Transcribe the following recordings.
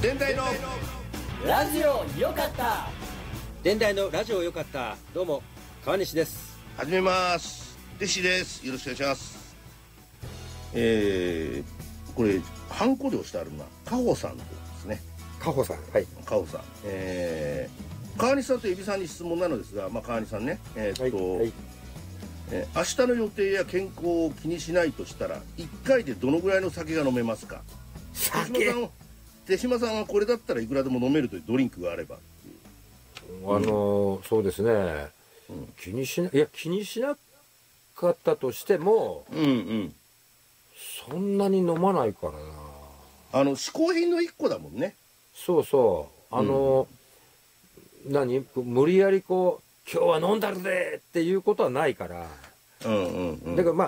電台のラジオよかった。 電台のラジオよかった。どうも川西です。 始めます。弟子です。よろしくお願いします。これハンコで押してあるのはカホさんですね。 カホさん、はい。 カホさん、川西さんとエビさんに質問なのですが、川西さんね、 はいはい、 明日の予定や健康を気にしないとしたら1回でどのぐらいの酒が飲めますか？手島さんはこれだったらいくらでも飲めるというドリンクがあればっていう。 そうですね、気にしなかったとしても、そんなに飲まないからな。 嗜好品の一個だもんね。 そうそう、無理やりこう今日は飲んだるでっていうことはないから、だから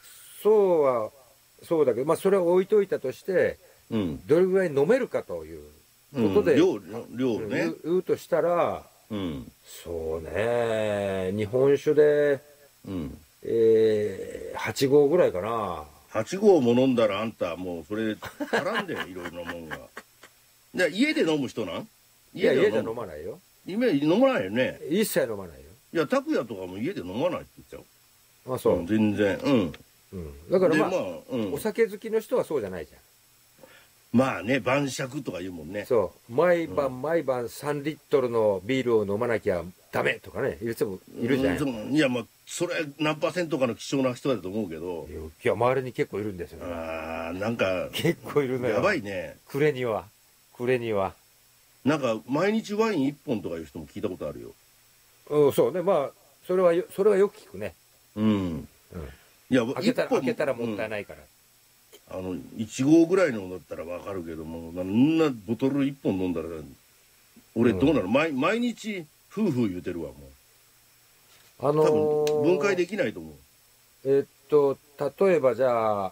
そうだけど、それを置いといたとして、どれぐらい飲めるかということで、 量ね言うとしたら、そうね、日本酒で、8合ぐらいかな。 8合も飲んだらあんたもうそれ絡んでいろいろなもんが。で家で飲む人なん？ 家で飲まないよ。 飲まないよね。 一切飲まないよ。 いや拓也とかも家で飲まないって言っちゃう。 あ、そう、 全然。 だからお酒好きの人はそうじゃないじゃん。 まあね、晩酌とか言うもんね。 そう、毎晩3リットルのビールを飲まなきゃダメとかね言う人もいるじゃん。 いや、それ何%かの貴重な人だと思うけど、 いや周りに結構いるんですよね。 なんか結構いるのよ。 やばいね。 暮れにはなんか毎日ワイン1本とかいう人も聞いたことあるよ。 そうね、それはよく聞くね。 いや、 開けたらもったいないから。 1合ぐらいのだったらわかるけども、そんなボトル1本飲んだら俺どうなの？毎日夫婦言うてるわ。もう多分分解できないと思う。 例えばじゃあ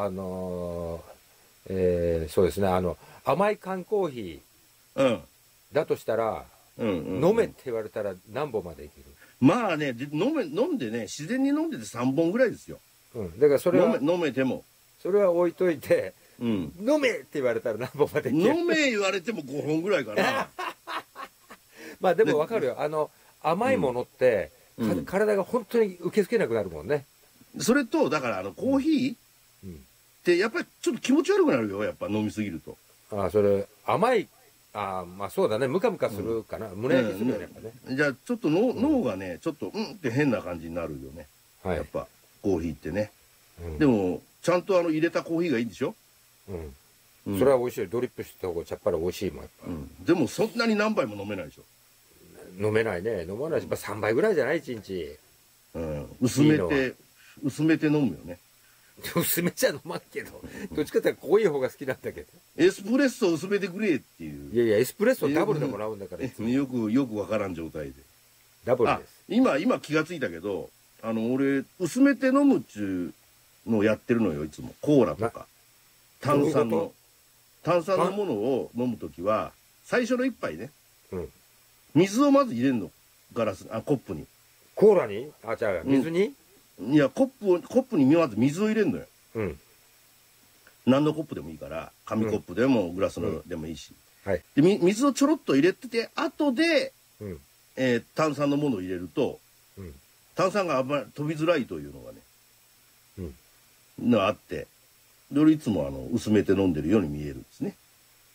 そうですね、甘い缶コーヒーだとしたら、飲めって言われたら何本までいける？ まあね、飲んでね、自然に飲んでて3本ぐらいですよ。 だからそれは飲めてもそれは置いといて、飲めって言われたら何本までいける？ 飲め言われても5本ぐらいかな。 でも分かるよ。甘いものって、体が本当に受け付けなくなるもんね。 それとだからコーヒーってやっぱりちょっと気持ち悪くなるよ、やっぱ飲みすぎると。 それ甘い。そうだね、ムカムカするかな、胸焼けするよね、やっぱね。 じゃあちょっと脳がねちょっとって変な感じになるよね、やっぱコーヒーってね。でもちゃんと入れたコーヒーがいいんでしょ。 それは美味しい。ドリップした方がやっぱり美味しいもん、やっぱ。 でもそんなに何杯も飲めないでしょ。 飲めないね。飲まないし、3杯ぐらいじゃない1日。 薄めて飲むよね。 薄めちゃ飲まんけど、どっちかっていうと濃い方が好きなんだけど。 エスプレッソ薄めてくれっていう。 いやエスプレッソダブルでもらうんだから。 よくわからん状態で。 ダブルです。 今気がついたけど、俺薄めて飲むっちゅうのをやってるのよ、いつも。コーラとか炭酸のものを飲むときは最初の一杯ね、水をまず入れるの。コップに。 コーラに？じゃあ水に？ いや、コップにまず水を入れるのよ。何のコップでもいいから、紙コップでもグラスのでもいいし。で水をちょろっと入れてて、後で炭酸のものを入れると、炭酸があんまり飛びづらいというのがあって、俺いつも薄めて飲んでるように見えるんですね。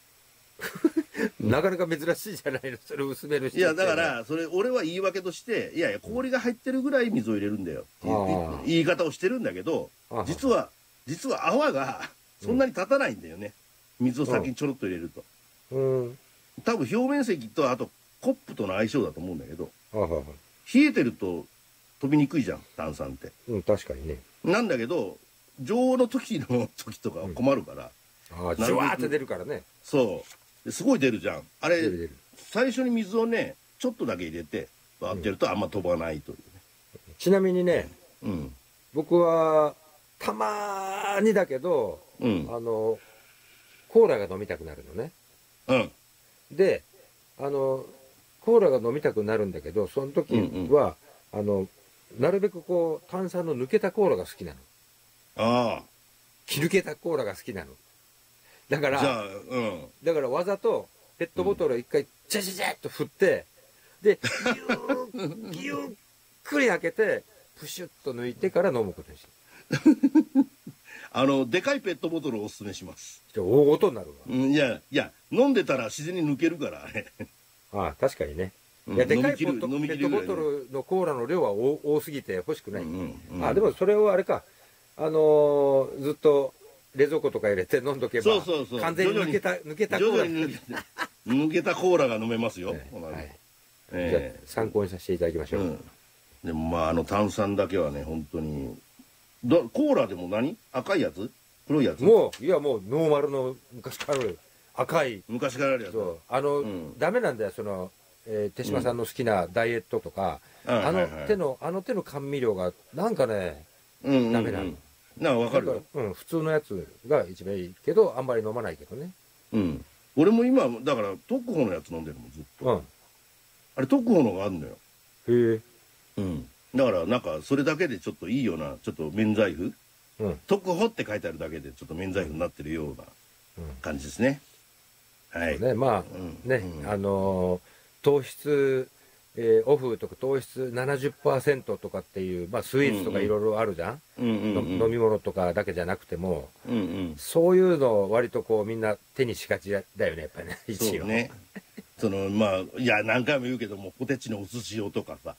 なかなか珍しいじゃないの、それ薄める人。 いや、だからそれ俺は言い訳として、いや氷が入ってるぐらい水を入れるんだよっていう言い方をしてるんだけど、実は泡がそんなに立たないんだよね、水を先にちょろっと入れると。多分表面積とあとコップとの相性だと思うんだけど、冷えてると飛びにくいじゃん、炭酸って。 確かにね。なんだけど常温の時とか困るから、 ジュワーって出るからね。 そうすごい出るじゃんあれ。最初に水をねちょっとだけ入れてバーってやるとあんま飛ばないというね。 ちなみにね、僕はたまーにだけど、コーラが飲みたくなるのね。でコーラが飲みたくなるんだけど、その時はなるべくこう炭酸の抜けたコーラが好きなの。気抜けたコーラが好きなの。 だから、 じゃあ、 だからわざとペットボトルを一回チャチャチャっと振って、でゆっくり開けてプシュッと抜いてから飲むことにして。 でかいペットボトルをおすすめします。 大音になるわ。 いやいや、飲んでたら自然に抜けるからあれ。 ああ、確かにね。いや、でかいペットボトルのコーラの量は多すぎて欲しくない。あ、でもそれをあれか、ずっと冷蔵庫とか入れて飲んどけば、完全に抜けたコーラ。 抜けたコーラが飲めますよ。 じゃあ参考にさせていただきましょう。 でも炭酸だけはね、本当に。コーラでも赤いやつ、黒いやつ。 もうノーマルの昔からある赤い。 昔からあるやつ。 ダメなんだよ、手島さんの好きなダイエットとか、あの手の甘味料がなんかね、ダメなの。 わかる。 普通のやつが一番いいけど、あんまり飲まないけどね。 俺も今だから特保のやつ飲んでるもん、ずっと。あれ特保のがあるのよ。 へえ。 だからなんかそれだけでちょっといいような、ちょっと免罪符、特保って書いてあるだけでちょっと免罪符になってるような感じですね。はい。 ね、糖質オフとか糖質 70% とかっていう、スイーツとかいろいろあるじゃん。飲み物とかだけじゃなくても、そういうのを割とこうみんな手にしがちだよね、やっぱりね、一応。 そうね。いや、何回も言うけども、ポテチの薄塩とかさ。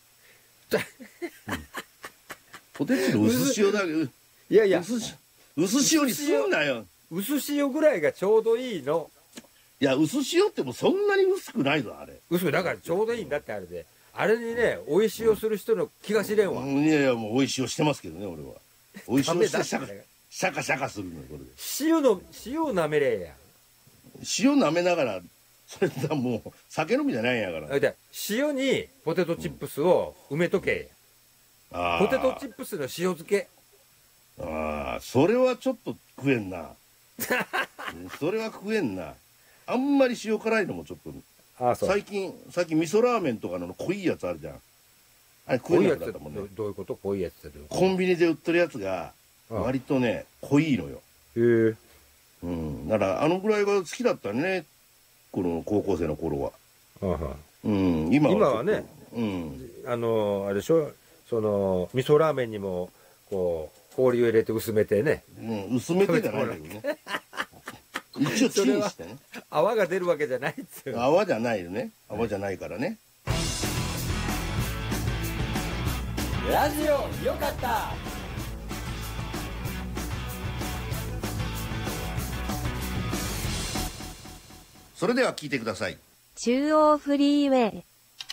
ポテチの薄塩だけど、いやいや、 薄塩にすんなよ。 薄塩ぐらいがちょうどいいの。 いや、薄塩ってもそんなに薄くないぞ、あれ。 だからちょうどいいんだって、あれで。あれにね、美味し塩する人の気が知れんわ。 いやいや、もう美味し塩してますけどね、俺は。美味し塩してシャカシャカするのよ、これで。 塩を舐めれや。 塩舐めながら、それだ、もう酒飲みじゃないんやから。 塩にポテトチップスを埋めとけ。ポテトチップスの塩漬け。 それはちょっと食えんな。それは食えんな。あんまり塩辛いのもちょっと。最近味噌ラーメンとかの濃いやつあるじゃん。あれ食えなくなったもんね。 どういうこと？濃いやつって。 コンビニで売ってるやつが割とね濃いのよ。 へえ。 だからぐらいが好きだったね、この高校生の頃は。今はね、 あれでしょ、味噌ラーメンにもこう氷を入れて薄めてね。 薄めてじゃないけどね。一応チンしてね。 泡が出るわけじゃないっつう。 泡じゃないよね。泡じゃないからね。 ラジオよかった。 それでは聞いてください。 中央フリーウェイ。